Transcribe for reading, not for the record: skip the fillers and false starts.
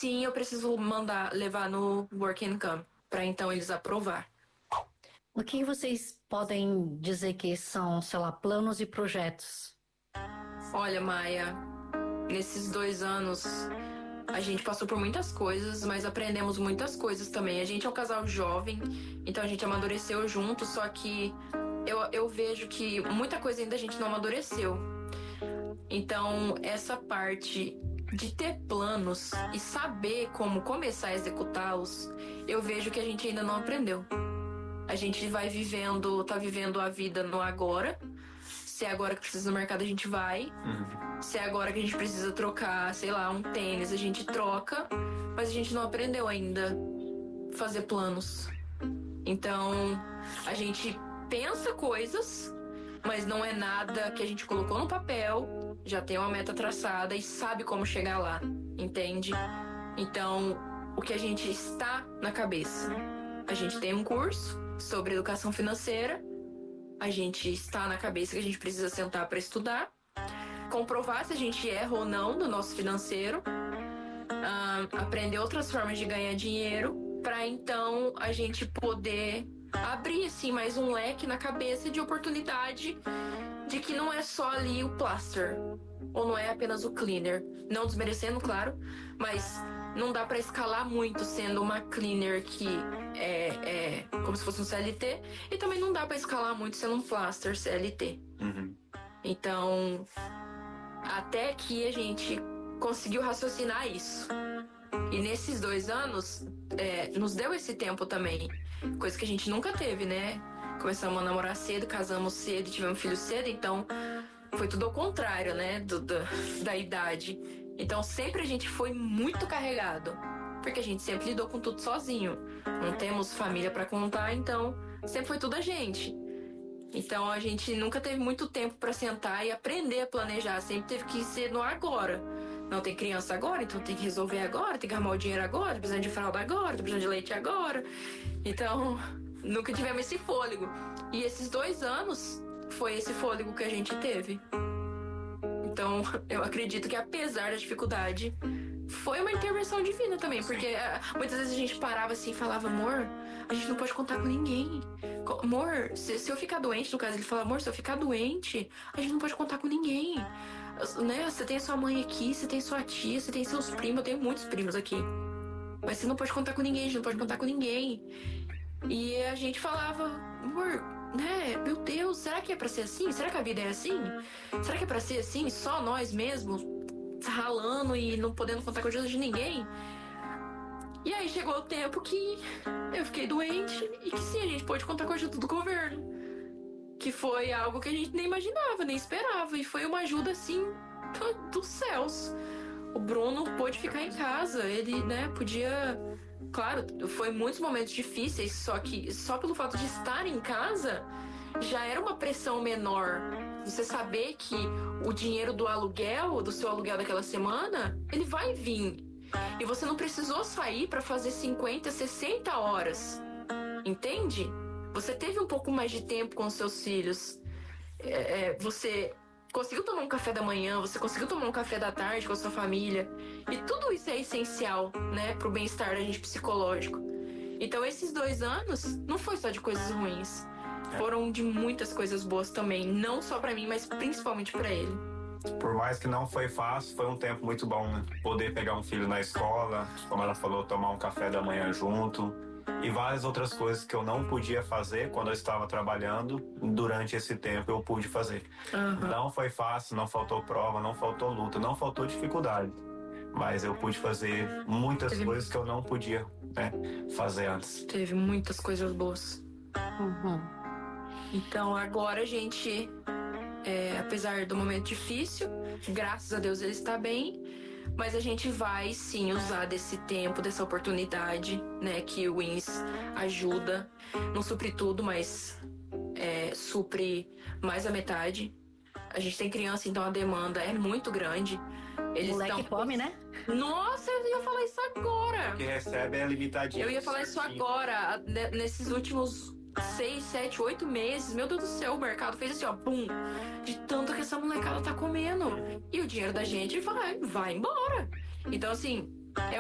sim, eu preciso levar no Work Income, para então eles aprovar. O que vocês podem dizer que são, sei lá, planos e projetos? Olha, Maia, nesses 2 anos a gente passou por muitas coisas, mas aprendemos muitas coisas também. A gente é um casal jovem, então a gente amadureceu junto, só que eu vejo que muita coisa ainda a gente não amadureceu. Então, essa parte de ter planos e saber como começar a executá-los, eu vejo que a gente ainda não aprendeu. A gente tá vivendo a vida no agora. Se é agora que precisa no mercado, a gente vai. Se é agora que a gente precisa trocar, sei lá, um tênis, a gente troca. Mas a gente não aprendeu ainda fazer planos. Então, a gente pensa coisas, mas não é nada que a gente colocou no papel, já tem uma meta traçada e sabe como chegar lá, entende? Então, o que a gente está na cabeça? A gente tem um curso sobre educação financeira, a gente está na cabeça que a gente precisa sentar para estudar, comprovar se a gente erra ou não no nosso financeiro, aprender outras formas de ganhar dinheiro, para então a gente poder abrir assim mais um leque na cabeça de oportunidade, de que não é só ali o plaster ou não é apenas o cleaner, não desmerecendo, claro, mas não dá para escalar muito sendo uma cleaner que é como se fosse um CLT, e também não dá para escalar muito sendo um plaster CLT. Então, até que a gente conseguiu raciocinar isso. E nesses 2 anos, nos deu esse tempo também. Coisa que a gente nunca teve, né? Começamos a namorar cedo, casamos cedo e tivemos filho cedo, então foi tudo ao contrário, né? Da idade. Então sempre a gente foi muito carregado, porque a gente sempre lidou com tudo sozinho. Não temos família pra contar, então sempre foi tudo a gente. Então a gente nunca teve muito tempo pra sentar e aprender a planejar, sempre teve que ser no agora. Não tem criança agora, então tem que resolver agora, tem que arrumar o dinheiro agora, tô precisando de fralda agora, tô precisando de leite agora. Então, nunca tivemos esse fôlego. E esses 2 anos foi esse fôlego que a gente teve. Então, eu acredito que apesar da dificuldade, foi uma intervenção divina também, porque muitas vezes a gente parava assim e falava, amor, a gente não pode contar com ninguém. Amor, se eu ficar doente, no caso ele fala, amor, se eu ficar doente, a gente não pode contar com ninguém. Né? Você tem a sua mãe aqui, você tem sua tia, você tem seus primos, eu tenho muitos primos aqui. Mas você não pode contar com ninguém, a gente não pode contar com ninguém. E a gente falava, amor, né? Meu Deus, será que é pra ser assim? Será que a vida é assim? Será que é pra ser assim? Só nós mesmos, ralando e não podendo contar com a ajuda de ninguém? E aí chegou o tempo que eu fiquei doente e que sim, a gente pôde contar com a ajuda do governo. Que foi algo que a gente nem imaginava, nem esperava. E foi uma ajuda, assim, dos céus. O Bruno pôde ficar em casa. Ele, né, podia... Claro, foi muitos momentos difíceis, só que só pelo fato de estar em casa já era uma pressão menor. Você saber que o dinheiro do aluguel, do seu aluguel daquela semana, ele vai vir. E você não precisou sair para fazer 50, 60 horas. Entende? Você teve um pouco mais de tempo com os seus filhos. Você conseguiu tomar um café da manhã, você conseguiu tomar um café da tarde com a sua família. E tudo isso é essencial, né, pro bem-estar da gente psicológico. Então, esses 2 anos não foi só de coisas ruins. Foram de muitas coisas boas também. Não só pra mim, mas principalmente pra ele. Por mais que não foi fácil, foi um tempo muito bom, né? Poder pegar um filho na escola, como ela falou, tomar um café da manhã junto. E várias outras coisas que eu não podia fazer quando eu estava trabalhando, durante esse tempo eu pude fazer. Não foi fácil, não faltou prova, não faltou luta, não faltou dificuldade. Mas eu pude fazer muitas coisas que eu não podia, né, fazer antes. Teve muitas coisas boas. Então agora a gente, apesar do momento difícil, graças a Deus ele está bem. Mas a gente vai sim usar desse tempo, dessa oportunidade, né, que o WINS ajuda. Não supre tudo, mas supre mais a metade. A gente tem criança, então a demanda é muito grande. Eles moleque come, né? Nossa, eu ia falar isso agora. O que recebe é limitadinho. Eu ia falar isso agora. Nesses últimos 6, 7, 8 meses, meu Deus do céu, o mercado fez assim, ó, pum, de tanto que essa molecada tá comendo. E o dinheiro da gente vai embora. Então, assim,